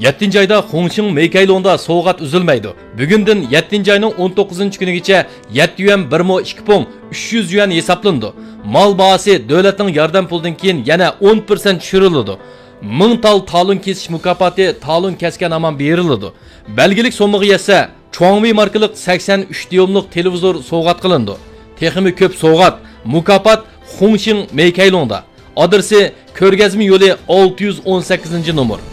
7 ayda Hongqing Meykailongda soğuğat üzülmeydi. Bugünden 7 ayının 19 günügacha 7 yuan 1,2 pong 300 yuan hesaplandı. Mal bahası devletin yardım puldan keyin yana 10% düşürüldü. 1000 tal talon kesish mukofoti talon kesgan aman berildi. Belgilik so'mig'i esa Xiaomi markali 83 dyumlik televizor so'g'at qilindi. Texmi ko'p so'g'at mukofot Hongqing Meykailongda. Adresi Ko'rgazma yo'li 618-numar.